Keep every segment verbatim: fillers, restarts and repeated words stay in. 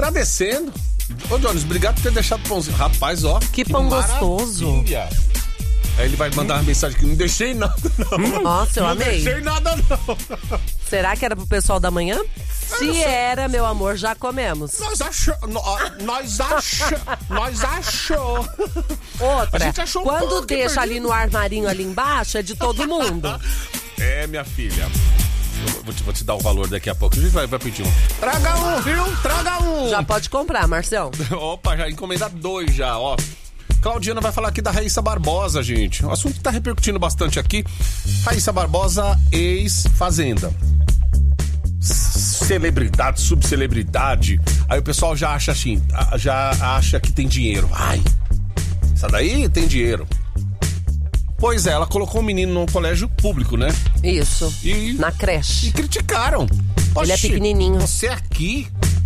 agradecendo. Ô, Jones, obrigado por ter deixado o pãozinho. Rapaz, ó. Que pão gostoso. Aí ele vai mandar uma mensagem que não deixei nada, não. Nossa, eu não amei. Não deixei nada, não. Será que era pro pessoal da manhã? Se era, meu amor, já comemos. Nós achou. Nós achou. Nós achou. Outra, A gente achou um quando pouco deixa perdido. ali no armarinho ali embaixo, é de todo mundo. É, minha filha. Eu vou te, vou te dar o valor daqui a pouco. A gente vai, vai pedir um. Traga um, viu? Traga um. Já pode comprar, Marcel. Opa, já encomenda dois já, ó. Claudiana vai falar aqui da Raíssa Barbosa, gente. O assunto que tá repercutindo bastante aqui. Raíssa Barbosa, ex-fazenda. Celebridade, subcelebridade. Aí o pessoal já acha assim, já acha que tem dinheiro. Ai, essa daí tem dinheiro. Pois é, ela colocou o menino no colégio público, né? Isso, e, na creche. E criticaram. Ele é pequenininho. Você aqui...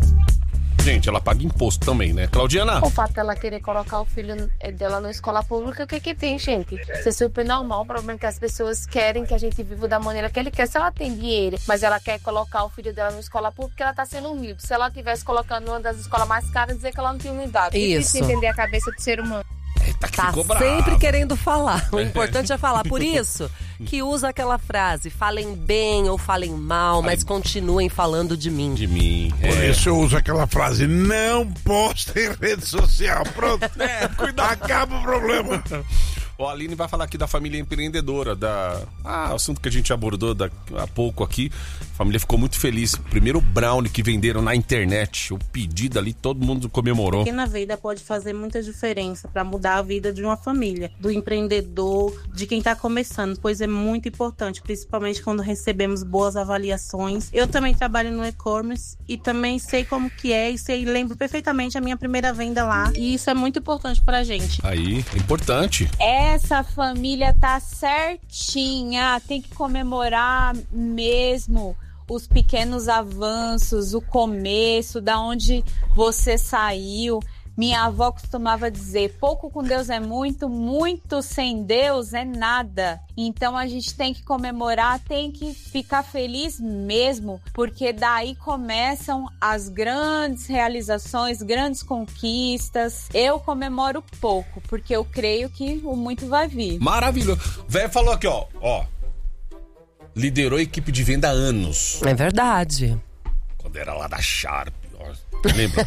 Gente, ela paga imposto também, né? Claudiana? O fato dela querer colocar o filho dela na escola pública, o que que tem, gente? Isso é super normal. O problema é que as pessoas querem que a gente viva da maneira que ele quer. Se ela tem dinheiro, mas ela quer colocar o filho dela na escola pública, ela tá sendo humilde. Se ela estivesse colocando uma das escolas mais caras, dizer que ela não tem unidade. Isso. Difícil entender a cabeça do ser humano. Eita, que tá ficou sempre bravo. querendo falar. O importante é falar. Por isso que usa aquela frase: falem bem ou falem mal, mas Falem... continuem falando de mim. De mim. Por é. isso eu uso aquela frase: não posta em rede social. Pronto. É, cuidado. Acaba o problema. O Aline vai falar aqui da família empreendedora, da ah, assunto que a gente abordou da... há pouco aqui. A família ficou muito feliz. Primeiro brownie que venderam na internet, o pedido ali, todo mundo comemorou. Porque na vida pode fazer muita diferença para mudar a vida de uma família, do empreendedor, de quem está começando, pois é muito importante, principalmente quando recebemos boas avaliações. Eu também trabalho no e-commerce e também sei como que é e sei, lembro perfeitamente a minha primeira venda lá, e isso é muito importante pra gente. Aí, importante. Essa família tá certinha, tem que comemorar mesmo os pequenos avanços, o começo, da onde você saiu. Minha avó costumava dizer, pouco com Deus é muito, muito sem Deus é nada. Então a gente tem que comemorar, tem que ficar feliz mesmo, porque daí começam as grandes realizações, grandes conquistas. Eu comemoro pouco, porque eu creio que o muito vai vir. Maravilhoso. O velho falou aqui, ó, ó. Liderou a equipe de venda há anos. É verdade. Quando era lá da Sharp. Lembra?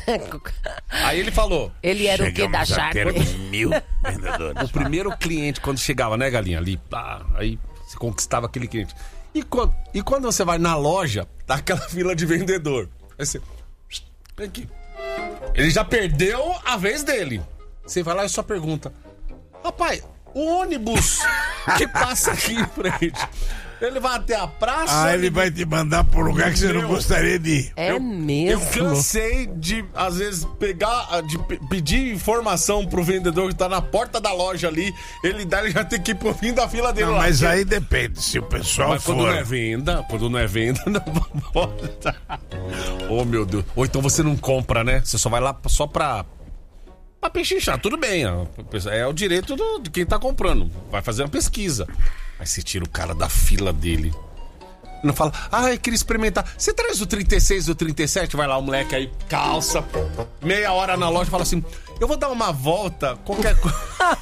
Aí ele falou. Ele era o quê da Sharp? Mil vendedores. O primeiro cliente, quando chegava, né, galinha? Ali, pá, aí você conquistava aquele cliente. E quando, e quando você vai na loja, tá aquela fila de vendedor. Aí você. Vem aqui. Ele já perdeu a vez dele. Você vai lá e só pergunta: rapaz, o ônibus que passa aqui em frente, ele vai até a praça? Ah, ele vai te mandar por um lugar que você não gostaria de ir. É eu, mesmo? Eu cansei de, às vezes, pegar, de p- pedir informação pro vendedor que tá na porta da loja ali. Ele dá, ele já tem que ir pro fim da fila dele não, lá. mas aí depende, se o pessoal mas for... quando não é venda, quando não é venda, não pode. Oh, meu Deus. Ou então você não compra, né? Você só vai lá só pra... pra pechinchar, tudo bem. É o direito do, de quem tá comprando. Vai fazer uma pesquisa. Mas você tira o cara da fila dele. Não fala, ah, eu queria experimentar. Você traz o trinta e seis e o trinta e sete? Vai lá, o moleque aí, calça, meia hora na loja, fala assim, eu vou dar uma volta, qualquer coisa.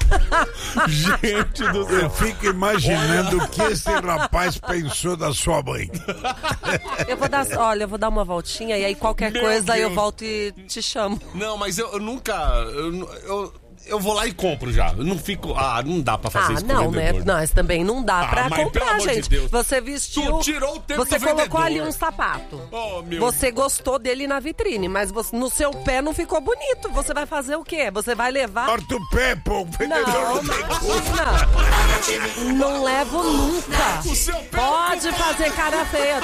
Gente do céu. Eu fico imaginando o que esse rapaz pensou da sua mãe. Eu vou dar, olha, eu vou dar uma voltinha e aí qualquer Meu coisa Deus. eu volto e te chamo. Não, mas eu, eu nunca... Eu, eu, eu vou lá e compro já. Eu não fico... Ah, não dá pra fazer Ah, isso com não, o né? vendedor. Não, mas também não dá Ah, pra mas pelo comprar, amor de gente. Deus. Você vestiu... Tu tirou o tempo Você do colocou vendedor. ali um sapato. Oh, meu Você gostou dele na vitrine, mas você, no seu pé não ficou bonito. Você vai fazer o quê? Você vai levar... Corta o pé, pô. O vendedor Não, não tem imagina. Não levo nunca. O seu pé Pode fazer cara feia.